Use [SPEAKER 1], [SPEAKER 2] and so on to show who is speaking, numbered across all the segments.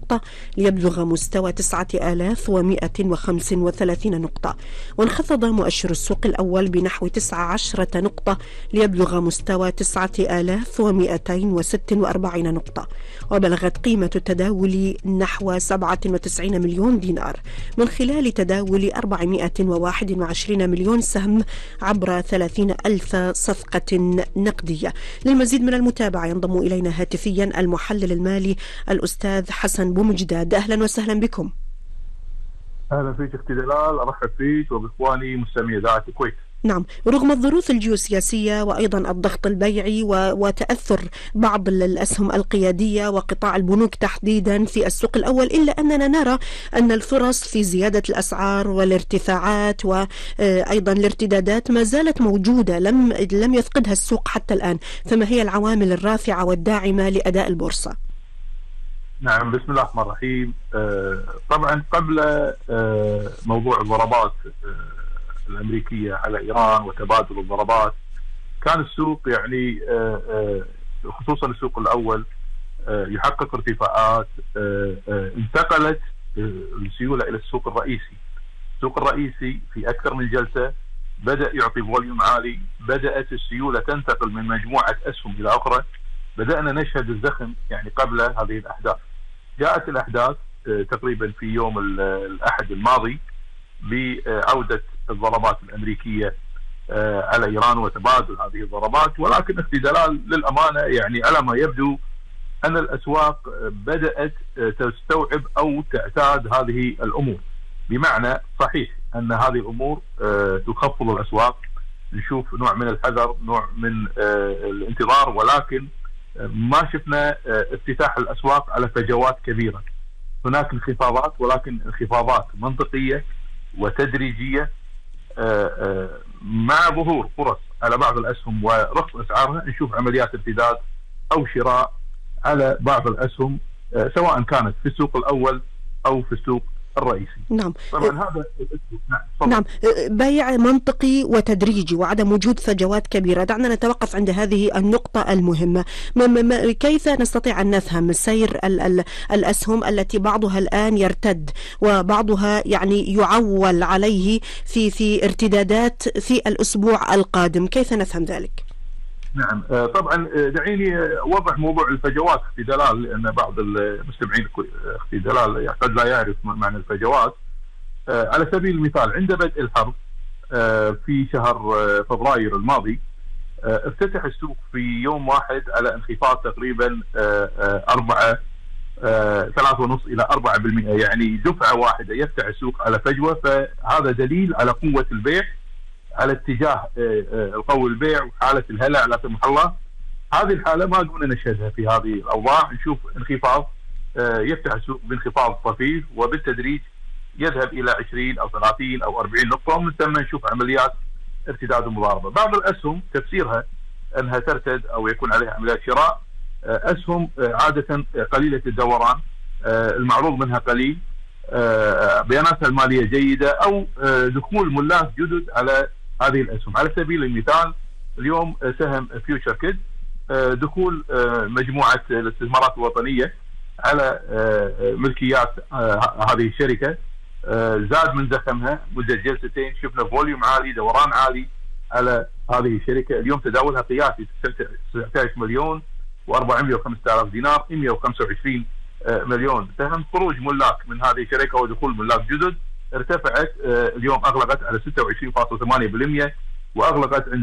[SPEAKER 1] نقطة ليبلغ مستوى 9135 نقطة. وانخفض مؤشر السوق الأول بنحو 19 نقطة ليبلغ مستوى 9246 نقطة. وبلغت قيمة التداول نحو 97 مليون دينار من خلال تداول 421 مليون سهم عبر 30 ألف صفقة نقدية. للمزيد من المتابعة ينضم إلينا هاتفيا المحلل المالي الأستاذ حسن بومجداد. أهلا وسهلا بكم.
[SPEAKER 2] أهلا فيك أختي دلال، أرحب فيك وبإخواني مستمعي إذاعة الكويت.
[SPEAKER 1] نعم، رغم الظروف الجيوسياسية وأيضا الضغط البيعي وتأثر بعض الأسهم القيادية وقطاع البنوك تحديدا في السوق الأول، إلا أننا نرى أن الفرص في زيادة الأسعار والارتفاعات وأيضا الارتدادات ما زالت موجودة، لم يفقدها السوق حتى الآن. فما هي العوامل الرافعة والداعمة لأداء البورصة؟
[SPEAKER 2] نعم، بسم الله الرحمن الرحيم. طبعا قبل موضوع الضربات الأمريكية على إيران وتبادل الضربات، كان السوق يعني خصوصا السوق الأول يحقق ارتفاعات. انتقلت السيولة إلى السوق الرئيسي. السوق الرئيسي في أكثر من جلسة بدأ يعطي فوليوم عالي، بدأت السيولة تنتقل من مجموعة أسهم إلى أخرى. بدأنا نشهد الزخم يعني قبل هذه الأحداث. جاءت الأحداث تقريبا في يوم الأحد الماضي بعودة الضربات الأمريكية على إيران وتبادل هذه الضربات. ولكن اختي دلال للأمانة يعني على ما يبدو أن الأسواق بدأت تستوعب أو تعتاد هذه الأمور، بمعنى صحيح أن هذه الأمور تخفض الأسواق، نشوف نوع من الحذر، نوع من الانتظار، ولكن ما شفنا افتتاح الأسواق على فجوات كبيرة. هناك انخفاضات، ولكن انخفاضات منطقية وتدريجية مع ظهور فرص على بعض الأسهم ورخص أسعارها. نشوف عمليات ارتداد أو شراء على بعض الأسهم سواء كانت في السوق الأول أو في السوق الرئيسي.
[SPEAKER 1] نعم
[SPEAKER 2] طبعا هذا
[SPEAKER 1] نعم بيع منطقي وتدريجي وعدم وجود فجوات كبيرة. دعنا نتوقف عند هذه النقطة المهمة. كيف نستطيع أن نفهم سير الأسهم التي بعضها الآن يرتد وبعضها يعني يعول عليه في ارتدادات في الأسبوع القادم؟ كيف نفهم ذلك؟
[SPEAKER 2] نعم، طبعا دعيني اوضح موضوع الفجوات اختي دلال، لان بعض المستمعين اختي دلال قد لا يعرف معنى الفجوات. على سبيل المثال عند بدء الحرب في شهر فبراير الماضي افتتح السوق في يوم واحد على انخفاض تقريبا 3.5 إلى 4%، يعني دفعة واحدة يفتح السوق على فجوة. فهذا دليل على قوة البيع، على اتجاه القوي البيع وحالة الهلع لا سمح الله. هذه الحالة ما قمنا نشهدها في هذه الأوضاع. نشوف انخفاض، يفتح السوق بانخفاض طفيف وبالتدريج يذهب إلى 20 أو 30 أو 40 نقطة، ومن ثم نشوف عمليات ارتداد ومضاربة. بعض الأسهم تفسيرها أنها ترتد أو يكون عليها عمليات شراء. أسهم عادة قليلة الدوران، المعروض منها قليل، بياناتها المالية جيدة، أو دخول ملاك جدد على هذه الأسهم. على سبيل المثال اليوم سهم فيوتشر كيد، دخول مجموعة الاستثمارات الوطنية على ملكيات هذه الشركة زاد من زخمها مدة جلستين. شفنا فوليوم عالي، دوران عالي على هذه الشركة. اليوم تداولها قياسي 19 مليون و405,000 دينار، 125 مليون سهم. خروج ملاك من هذه الشركة ودخول ملاك جدد، ارتفعت اليوم أغلقت على 26.8% وأغلقت عند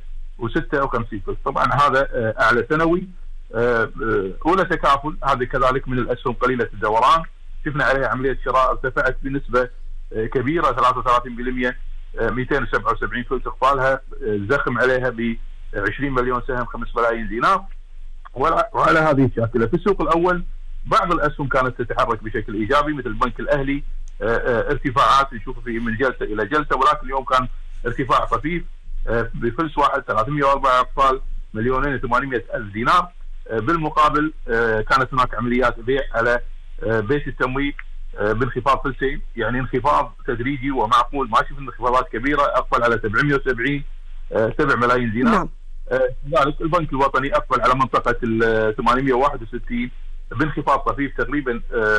[SPEAKER 2] 156. طبعا هذا أعلى سنوي. أولى تكافل هذه كذلك من الأسهم قليلة الدوران، شفنا عليها عملية شراء، ارتفعت بنسبة كبيرة 33%، 277 فلس اقفالها، زخم عليها ب 20 مليون سهم، 5 ملايين دينار. وعلى هذه الشاكلة في السوق الأول بعض الأسهم كانت تتحرك بشكل إيجابي مثل البنك الأهلي، ارتفاعات نشوفها في من جلسة إلى جلسة، ولكن اليوم كان ارتفاع طفيف بفلس واحد 304 أقفال، 2,800,000 دينار. بالمقابل كانت هناك عمليات بيع على بيت التمويل بانخفاض فلسين، يعني انخفاض تدريجي ومعقول، ما شفنا انخفاضات كبيرة، أقفل على 770 7 ملايين دينار.
[SPEAKER 1] نعم.
[SPEAKER 2] كذلك البنك الوطني أقفل على منطقة 861 بانخفاض طفيف تقريبا